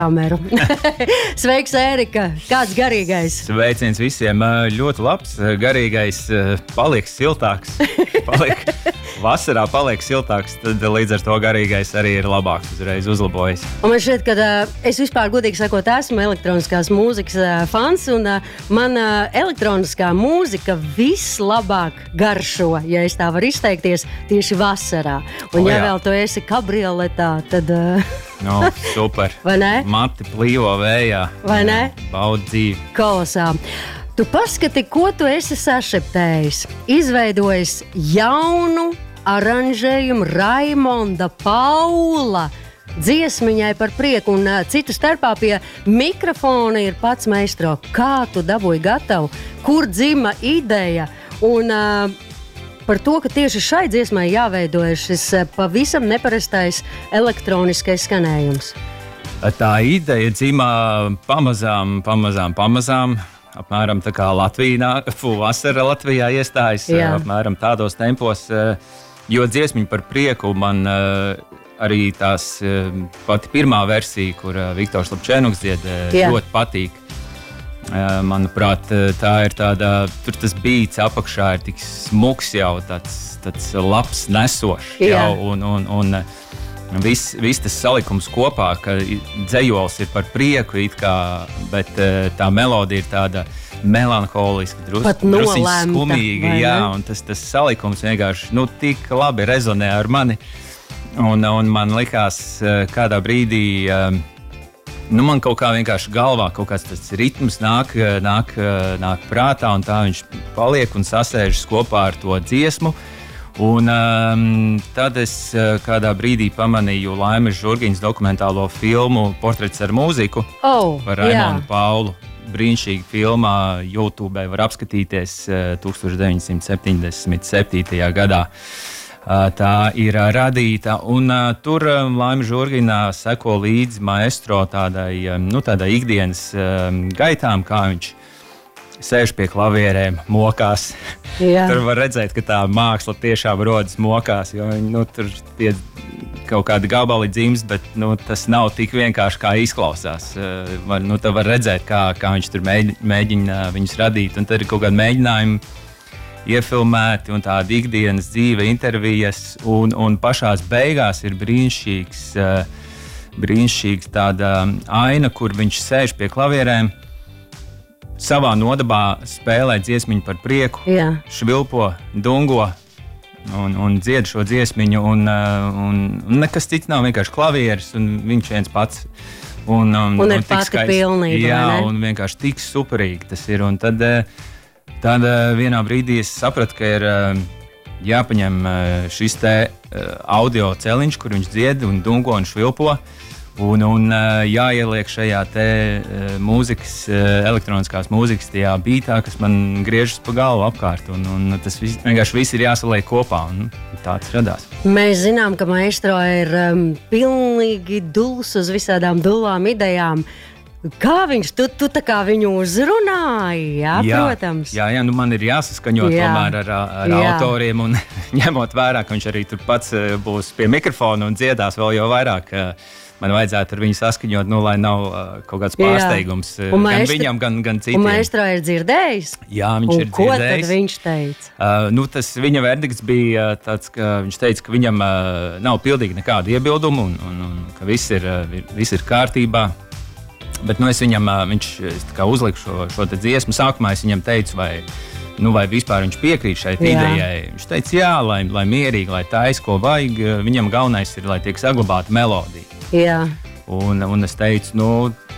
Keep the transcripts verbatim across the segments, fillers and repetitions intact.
kameru. Sveiks, Ērika! Kāds garīgais? Sveiciens visiem! Ļoti labs, garīgais, paliek siltāks. Paliek, vasarā paliek siltāks, tad līdz ar to garīgais arī ir labāks, uzreiz uzlabojas. Un man šķiet, ka uh, es vispār, godīgi sakot, esmu elektroniskās mūzikas uh, fans, un uh, man uh, elektroniskā mūzika vislabāk garšo, ja es tā varu izteikties, tieši vasarā. Un o, ja jā. vēl tu esi kabrioletā, tad... Uh, No, super. Vai ne? Mati plīvo vējā. Vai ne? Baud dzīvi. Kolosā. Tu paskati, ko tu esi sašeptējis. Izveidojis jaunu aranžējumu Raimonda Paula dziesmiņai par prieku, un uh, citu starpā pie mikrofona ir pats meistro. Kā tu dabūji gatavu? Kur dzima ideja? Un... Uh, Par to, ka tieši šai dziesmai jāveidojas šis pavisam neparastais elektroniskais skanējums. Tā ideja dzimā pamazām, pamazām, pamazām. Apmēram tā kā Latvijā, vasara Latvijā iestājas, Jā. apmēram tādos tempos. Jo dziesmiņa par prieku man arī tās pati pirmā versija, kur Viktors Lapčēnuks dzied, Jā. ļoti patīk. Manuprāt, tā ir tāda, tur tas beats apakšā ir tik smuks jau, tāds, tāds labs, nesošs jau, un, un, un viss vis tas salikums kopā, ka dzejols ir par prieku it kā, bet tā melodija ir tāda melanholiska, drus, drusiņ skumīga, jā, un tas, tas salikums vienkārši, nu, tik labi rezonē ar mani, un, un man likās kādā brīdī, Nu, man kaut kā vienkārši galvā kaut kāds tāds ritms nāk, nāk, nāk prātā, un tā viņš paliek un sasēžas kopā ar to dziesmu. Un, um, tad es kādā brīdī pamanīju Laimes Žurgiņas dokumentālo filmu Portrets ar mūziku oh, par Raimondu Paulu. Brīnišķīga filmā, YouTube var apskatīties deviņdesmit septiņdesmit septītajā gadā. Tā ir radīta, un uh, tur um, Laima Žurgina seko līdzi maestro tādai, um, nu, tādai ikdienas um, gaitām, kā viņš sēž pie klavierēm, mokās. Jā. Tur var redzēt, ka tā māksla tiešām rodas mokās, jo viņi, nu, tur tie kaut kādi gabali dzimst, bet nu, tas nav tik vienkārši, kā izklausās. Uh, var, nu, tā var redzēt, kā, kā viņš tur mēģina, mēģina viņus radīt, un tad ir kaut kādi mēģinājumi iefilmēti un tāda ikdienas dzīve, intervijas, un, un pašās beigās ir brīnišķīgs, uh, brīnišķīgs tāda aina, kur viņš sēž pie klavierēm, savā nodabā spēlē dziesmiņu par prieku, Jā. švilpo, dungo un, un dzied šo dziesmiņu, un, uh, un, un nekas cits nav, vienkārši klavieris, un viņš viens pats. Un, un, un ir un pati pilnība, jā, vai ne? un vienkārši tik superīgi tas ir, un tad... Uh, Tad uh, vienā brīdī es sapratu, ka ir uh, jāpaņem uh, šis te uh, audio celiņš, kur viņš dzied un dungo un švilpo, un, un uh, jāieliek šajā te uh, mūzikas, uh, elektroniskās mūzikas tajā beatā, kas man griežas pa galvu apkārt, un, un tas vis, vienkārši viss ir jāsaliek kopā, un tā tas radās. Mēs zinām, ka maestro ir um, pilnīgi duls uz visādām dulām idejām. Kā viņš, tu, tu tā kā viņu uzrunāji, jā, jā, protams. Jā, jā, nu man ir jāsaskaņot jā. tomēr ar, ar autoriem, un ņemot vērā, ka viņš arī tur pats būs pie mikrofona un dziedās vēl jau vairāk. Man vajadzētu ar viņu saskaņot, nu, lai nav uh, kaut kāds pārsteigums jā. gan maestro, viņam, gan, gan citiem. Un maestro ir dzirdējis? Jā, viņš un ir ko dzirdējis. Ko tad viņš teica? Uh, nu, tas viņa verdikts bija tāds, ka viņš teica, ka viņam uh, nav pilnīgi nekādu iebildumu, un, un, un ka viss ir, uh, viss ir kārtībā. Bet nu, es viņam viņš, es uzliku šo, šo dziesmu. Sākumā es viņam teicu, vai, nu, vai vispār viņš piekrīt šai idejai. Viņš teica, jā, lai, lai mierīgi, lai taisa, ko vajag. Viņam galvenais ir, lai tiek saglabāta melodija. Jā. Un, un es teicu, nu,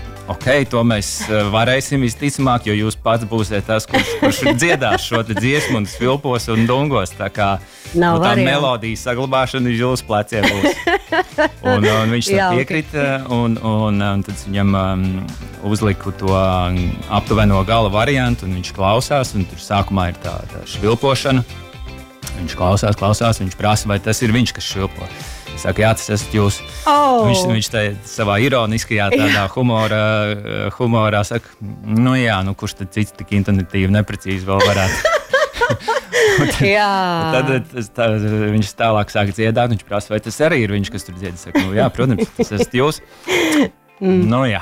ok, to mēs varēsim visticamāk, jo jūs pats būsiet tas, kurš, kurš dziedās šo dziesmu un svilpos un dungos. Tā kā nu, tā melodijas saglabāšana uz jūsu pleciem būs. Un, un viņš tam piekrita, un, un, un tad viņam um, uzliku to aptuveno gala variantu, un viņš klausās, un tur sākumā ir tā, tā švilpošana. Viņš klausās, klausās, viņš prasa, vai tas ir viņš, kas švilpo. Es saku, jā, tas esat jūs. Oh. Viņš, viņš tā, savā ironiskajā tādā humorā, humorā saka, nu jā, nu kurš tad cits tik intonatīvi neprecīzi vēl varētu. tad, tad tas, tā, viņš tālāk sāk dziedāt, viņš prasa, vai tas arī ir viņš, kas tur dzied. Es saku, nu jā, protams, tas esat jūs. Mm. Nu, jā,